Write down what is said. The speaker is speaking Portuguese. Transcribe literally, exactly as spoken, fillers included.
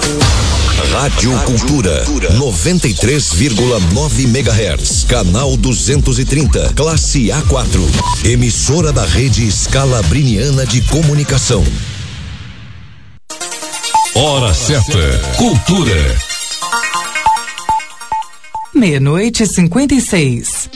Rádio Cultura, noventa e três vírgula nove megahertz, canal duzentos e trinta, classe A quatro, emissora da rede Scalabriniana de Comunicação. Hora certa, cultura. Meia-noite e cinquenta e seis.